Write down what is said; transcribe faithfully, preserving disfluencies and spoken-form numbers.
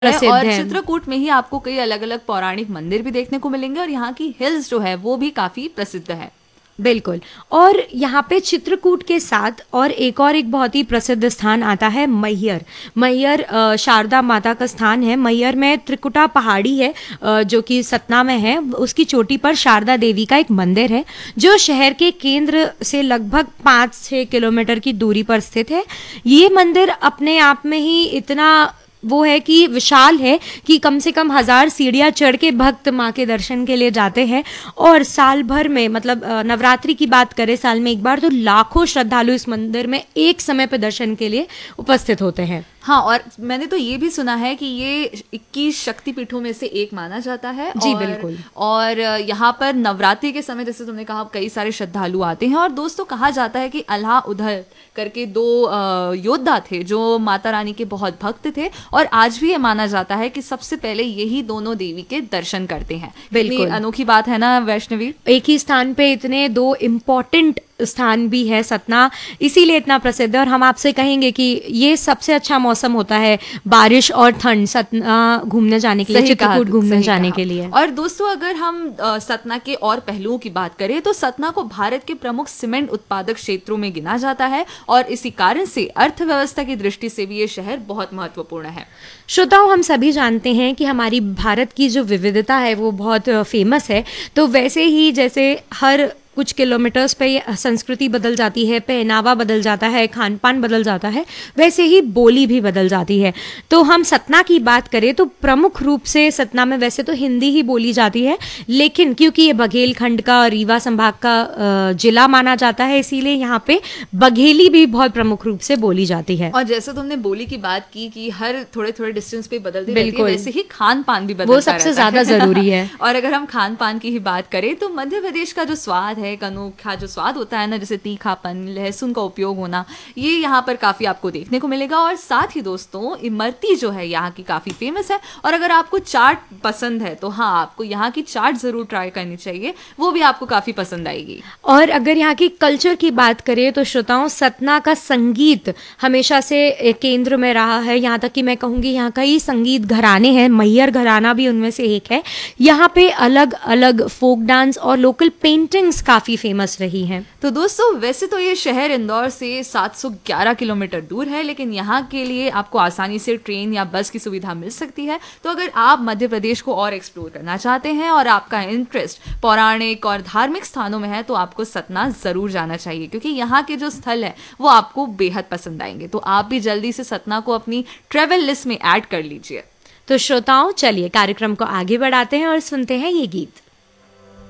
प्रसिद्ध और है। चित्रकूट में ही आपको कई अलग अलग पौराणिक मंदिर भी देखने को मिलेंगे और यहाँ की हिल्स जो है वो भी काफी प्रसिद्ध है। बिल्कुल। और यहाँ पे चित्रकूट के साथ और एक और एक बहुत ही प्रसिद्ध स्थान आता है मैहर। मैहर अ, शारदा माता का स्थान है। मैहर में त्रिकुटा पहाड़ी है अ, जो कि सतना में है। उसकी चोटी पर शारदा देवी का एक मंदिर है जो शहर के केंद्र से लगभग पाँच छः किलोमीटर की दूरी पर स्थित है। ये मंदिर अपने आप में ही इतना वो है कि विशाल है कि कम से कम हजार सीढ़ियाँ चढ़ के भक्त माँ के दर्शन के लिए जाते हैं। और साल भर में मतलब अ, नवरात्रि की बात करें साल में एक बार, तो लाखों श्रद्धालु इस मंदिर में एक समय पर दर्शन के लिए उपस्थित होते हैं। हाँ, और मैंने तो ये भी सुना है कि ये इक्कीस शक्तिपीठों में से एक माना जाता है। जी, और, बिल्कुल। और यहाँ पर नवरात्रि के समय जैसे तुमने कहा कई सारे श्रद्धालु आते हैं। और दोस्तों कहा जाता है कि अल्लाह उधल करके दो अ, योद्धा थे जो माता रानी के बहुत भक्त थे और आज भी ये माना जाता है कि सबसे पहले यही दोनों देवी के दर्शन करते हैं। बिल्कुल। कितनी अनोखी बात है ना वैष्णवी। एक ही स्थान पे इतने दो इम्पोर्टेंट स्थान भी है सतना, इसीलिए इतना प्रसिद्ध है। और हम आपसे कहेंगे कि ये सबसे अच्छा मौसम होता है बारिश और ठंड सतना घूमने जाने के लिए, सही कहा, चित्रकूट घूमने सही जाने कहा। के लिए। और दोस्तों अगर हम अ, सतना के और पहलुओं की बात करें तो सतना को भारत के प्रमुख सीमेंट उत्पादक क्षेत्रों में गिना जाता है और इसी कारण से अर्थव्यवस्था की दृष्टि से भी ये शहर बहुत महत्वपूर्ण है। श्रोताओं, हम सभी जानते हैं कि हमारी भारत की जो विविधता है वो बहुत फेमस है। तो वैसे ही जैसे हर कुछ किलोमीटर्स पे ये संस्कृति बदल जाती है, पहनावा बदल जाता है, खान पान बदल जाता है, वैसे ही बोली भी बदल जाती है। तो हम सतना की बात करें तो प्रमुख रूप से सतना में वैसे तो हिंदी ही बोली जाती है, लेकिन क्योंकि ये बघेलखंड का रीवा संभाग का अ, जिला माना जाता है, इसीलिए यहाँ पे बघेली भी बहुत प्रमुख रूप से बोली जाती है। और जैसे तुमने बोली की बात की कि हर थोड़े थोड़े डिस्टेंस पे बदलती रहती है, बिल्कुल। वैसे ही खान पान भी बदलता वो सबसे रहता ज्यादा है। जरूरी है। और अगर हम खान पान की ही बात करें तो मध्य प्रदेश का जो स्वाद है, एक अनोखा जो स्वाद होता है ना, जैसे तीखापन, लहसुन का उपयोग होना, ये यहाँ पर काफी आपको देखने को मिलेगा। और साथ ही दोस्तों इमरती जो है यहाँ की काफी फेमस है। और अगर आपको चाट पसंद है तो हाँ, आपको यहाँ की चाट जरूर ट्राई करनी चाहिए, वो भी आपको काफी पसंद आएगी। और अगर यहाँ की कल्चर की बात करें तो श्रोताओं, सतना का संगीत हमेशा से केंद्र में रहा है। यहाँ तक कि मैं कहूँगी यहाँ कई संगीत घराने हैं, मैहर घराना भी उनमें से एक है। यहाँ पे अलग अलग फोक डांस और लोकल पेंटिंग्स काफ़ी फेमस रही हैं। तो दोस्तों वैसे तो ये शहर इंदौर से सात सौ ग्यारह किलोमीटर दूर है, लेकिन यहाँ के लिए आपको आसानी से ट्रेन या बस की सुविधा मिल सकती है। तो अगर आप मध्य प्रदेश को और एक्सप्लोर करना चाहते हैं और आपका इंटरेस्ट पौराणिक और धार्मिक स्थानों में है तो आपको सतना ज़रूर जाना चाहिए, क्योंकि यहाँ के जो स्थल है वो आपको बेहद पसंद आएंगे। तो आप भी जल्दी से सतना को अपनी ट्रेवल लिस्ट में ऐड कर लीजिए। तो श्रोताओं, चलिए कार्यक्रम को आगे बढ़ाते हैं और सुनते हैं ये गीत।